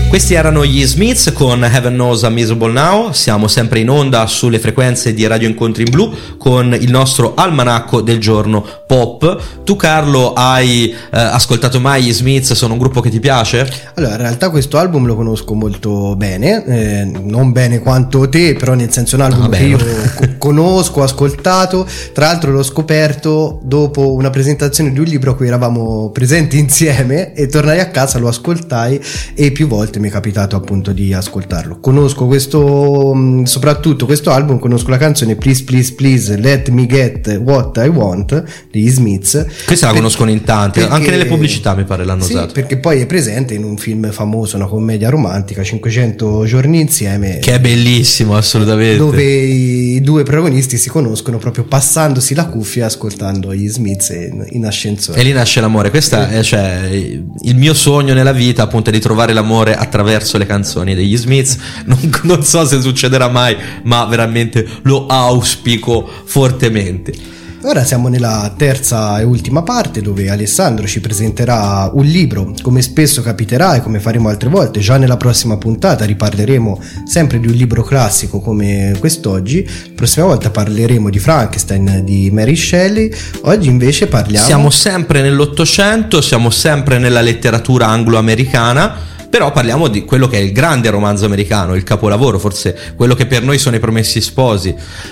Questi erano gli Smiths con Heaven Knows I'm Miserable Now. Siamo sempre in onda sulle frequenze di Radio Incontri in Blu con il nostro almanacco del giorno pop. Tu, Carlo, hai ascoltato mai gli Smiths? Sono un gruppo che ti piace? Allora, in realtà questo album lo conosco molto bene, non bene quanto te, però nel senso è un album che io conosco, ho ascoltato. Tra l'altro l'ho scoperto dopo una presentazione di un libro a cui eravamo presenti insieme e tornai a casa, lo ascoltai e più volte mi è capitato appunto di ascoltarlo. Conosco questo, soprattutto questo album, conosco la canzone Please Please Please Let Me Get What I Want degli Smiths. Questa la conoscono in tanti, anche nelle pubblicità mi pare l'hanno usato. Perché poi è presente in un film famoso, una commedia romantica, 500 giorni insieme, che è bellissimo, assolutamente, dove i due protagonisti si conoscono proprio passandosi la cuffia e ascoltando gli Smiths in ascensore. E lì nasce l'amore. Questa è, cioè, il mio sogno nella vita, appunto, è di trovare l'amore attraverso le canzoni degli Smiths. Non so se succederà mai, ma veramente lo auspico fortemente. Ora siamo nella terza e ultima parte, dove Alessandro ci presenterà un libro. Come spesso capiterà e come faremo altre volte, già nella prossima puntata riparleremo sempre di un libro classico come quest'oggi. La prossima volta parleremo di Frankenstein di Mary Shelley. Oggi invece siamo sempre nell'Ottocento, siamo sempre nella letteratura anglo-americana, però parliamo di quello che è il grande romanzo americano, il capolavoro, forse quello che per noi sono i Promessi Sposi,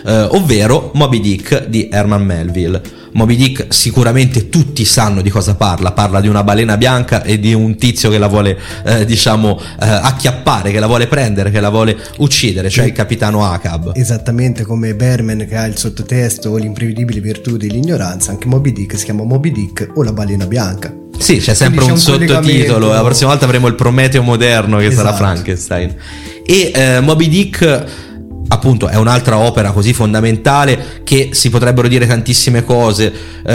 ovvero Moby Dick di Herman Melville. Moby Dick, sicuramente tutti sanno di cosa parla di una balena bianca e di un tizio che la vuole acchiappare, che la vuole prendere, che la vuole uccidere, cioè il capitano Ahab. Esattamente come Berman, che ha il sottotesto L'imprevedibile virtù dell'ignoranza, anche Moby Dick si chiama Moby Dick o la balena bianca. Sì, c'è sempre un sottotitolo. La prossima volta avremo il Prometeo moderno, che sarà Frankenstein. E Moby Dick, appunto, è un'altra opera così fondamentale che si potrebbero dire tantissime cose,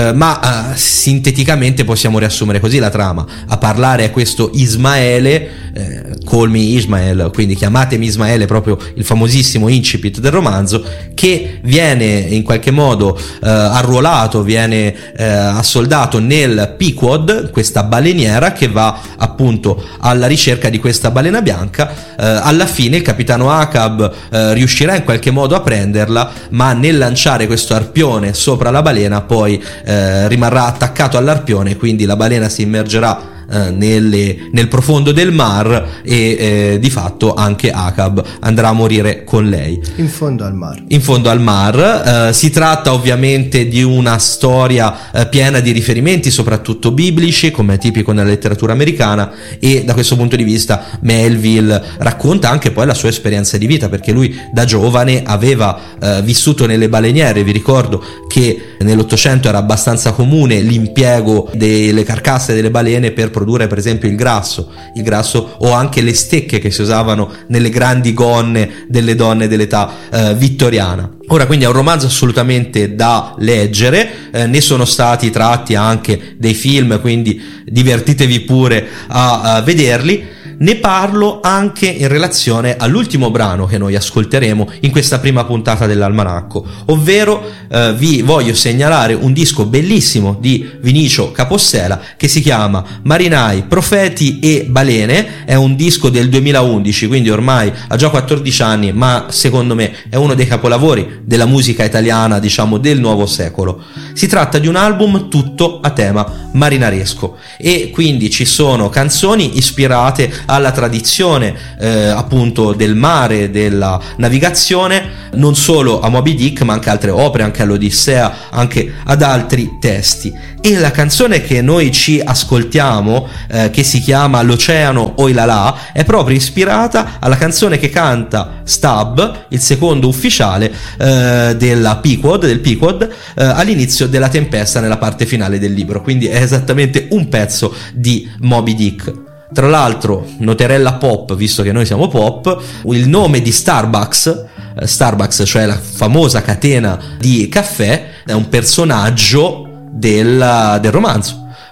ma sinteticamente possiamo riassumere così la trama. A parlare è questo Ismaele, Call Me Ismael, quindi chiamatemi Ismaele, proprio il famosissimo incipit del romanzo, che viene in qualche modo arruolato, viene assoldato nel Pequod, questa baleniera che va appunto alla ricerca di questa balena bianca. Alla fine il capitano Ahab riuscirà in qualche modo a prenderla, ma nel lanciare questo arpione sopra la balena poi rimarrà attaccato all'arpione, quindi la balena si immergerà nel profondo del mar e di fatto anche Ahab andrà a morire con lei in fondo al mar. Si tratta ovviamente di una storia piena di riferimenti, soprattutto biblici, come è tipico nella letteratura americana, e da questo punto di vista Melville racconta anche poi la sua esperienza di vita, perché lui da giovane aveva vissuto nelle baleniere. Vi ricordo che nell'Ottocento era abbastanza comune l'impiego delle carcasse delle balene per produrre per esempio il grasso o anche le stecche che si usavano nelle grandi gonne delle donne dell'età vittoriana. Ora, quindi è un romanzo assolutamente da leggere, ne sono stati tratti anche dei film, quindi divertitevi pure a vederli. Ne parlo anche in relazione all'ultimo brano che noi ascolteremo in questa prima puntata dell'almanacco, ovvero vi voglio segnalare un disco bellissimo di Vinicio Capossela che si chiama Marinai, Profeti e Balene. È un disco del 2011, quindi ormai ha già 14 anni, ma secondo me è uno dei capolavori della musica italiana, diciamo del nuovo secolo. Si tratta di un album tutto a tema marinaresco e quindi ci sono canzoni ispirate alla tradizione appunto del mare, della navigazione, non solo a Moby Dick ma anche altre opere, anche all'Odissea, anche ad altri testi. E la canzone che noi ci ascoltiamo, che si chiama L'Oceano Oilala, è proprio ispirata alla canzone che canta Stab, il secondo ufficiale del Pequod, all'inizio della tempesta, nella parte finale del libro. Quindi è esattamente un pezzo di Moby Dick. Tra l'altro, noterella pop, visto che noi siamo pop, il nome di Starbucks, cioè la famosa catena di caffè, è un personaggio del romanzo.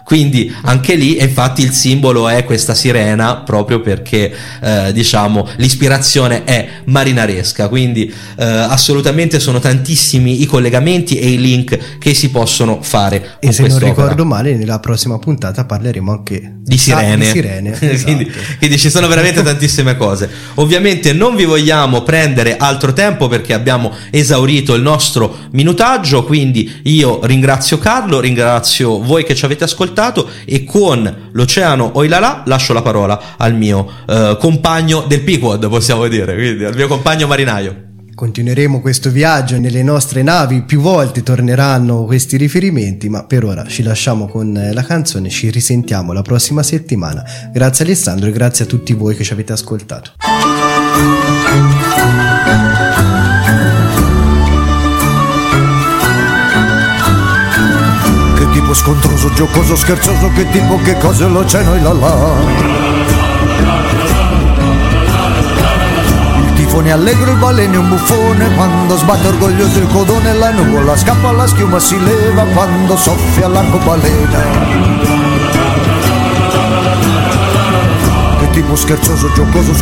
quindi anche lì, e infatti il simbolo è questa sirena, proprio perché diciamo l'ispirazione è marinaresca, quindi assolutamente sono tantissimi i collegamenti e i link che si possono fare e se non ricordo male nella prossima puntata parleremo anche di sirene, esatto. quindi ci sono veramente tantissime cose. Ovviamente non vi vogliamo prendere altro tempo perché abbiamo esaurito il nostro minutaggio, quindi io ringrazio Carlo, ringrazio voi che ci avete ascoltato, e con l'Oceano Oilala lascio la parola al mio compagno del Pequod, possiamo dire, quindi al mio compagno marinaio. Continueremo questo viaggio nelle nostre navi, più volte torneranno questi riferimenti, ma per ora ci lasciamo con la canzone, ci risentiamo la prossima settimana. Grazie Alessandro e grazie a tutti voi che ci avete ascoltato. Che tipo scontroso, giocoso, scherzoso, che tipo, che cosa è l'Oceano Oilala. Tifone allegro, il balene un buffone, quando sbatte orgoglioso il codone, la nuvola scappa, la schiuma si leva, quando soffia l'arcobaleno. Che tipo scherzoso, giocoso,